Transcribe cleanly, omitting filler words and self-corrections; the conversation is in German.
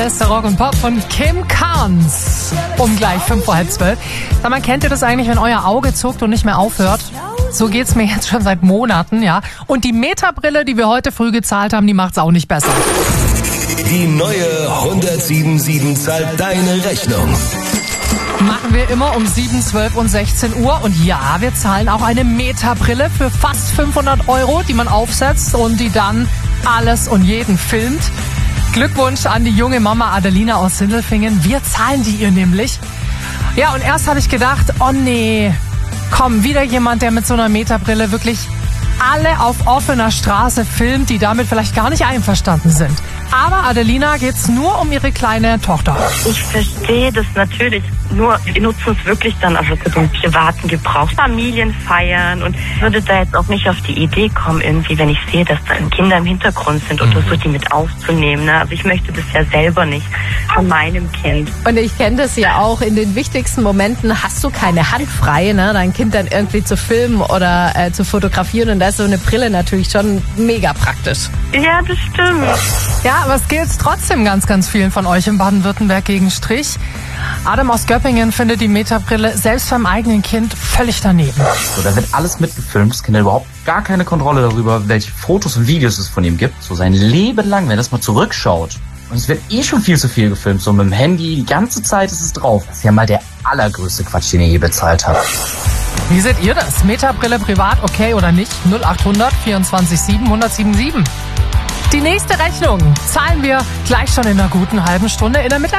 beste Rock und Pop von Kim Carnes. Um gleich 11:55. Sag mal, kennt ihr das eigentlich, wenn euer Auge zuckt und nicht mehr aufhört? So geht's mir jetzt schon seit Monaten, ja. Und die Meta-Brille, die wir heute früh gezahlt haben, die macht's auch nicht besser. Die neue 107.7 zahlt deine Rechnung. Machen wir immer um 7, 12 und 16 Uhr. Und ja, wir zahlen auch eine Meta-Brille für fast 500 €, die man aufsetzt und die dann alles und jeden filmt. Glückwunsch an die junge Mama Adelina aus Sindelfingen. Wir zahlen die ihr nämlich. Ja, und erst habe ich gedacht, oh nee, komm, wieder jemand, der mit so einer Meta-Brille wirklich alle auf offener Straße filmt, die damit vielleicht gar nicht einverstanden sind. Aber Adelina geht's nur um ihre kleine Tochter. Ich verstehe das natürlich, nur wir nutzen es wirklich dann also für den privaten Gebrauch. Familien feiern und würde da jetzt auch nicht auf die Idee kommen, irgendwie, wenn ich sehe, dass da Kinder im Hintergrund sind oder so, die mit aufzunehmen. Ne? Also ich möchte das ja selber nicht von meinem Kind. Und ich kenne das ja auch, in den wichtigsten Momenten hast du keine Hand frei, ne? Dein Kind dann irgendwie zu filmen oder zu fotografieren, und da ist so eine Brille natürlich schon mega praktisch. Ja, das stimmt. Ja, aber es geht trotzdem ganz, ganz vielen von euch in Baden-Württemberg gegen Strich. Adam aus Göppingen findet die Meta-Brille selbst beim eigenen Kind völlig daneben. So, da wird alles mitgefilmt. Das Kind hat überhaupt gar keine Kontrolle darüber, welche Fotos und Videos es von ihm gibt. So sein Leben lang, wenn er das mal zurückschaut. Und es wird schon viel zu viel gefilmt. So mit dem Handy, die ganze Zeit ist es drauf. Das ist ja mal der allergrößte Quatsch, den ihr je bezahlt habt. Wie seht ihr das? Meta-Brille privat, okay oder nicht? 0800 24 7 1077. Die nächste Rechnung zahlen wir gleich schon in einer guten halben Stunde in der Mittagspause.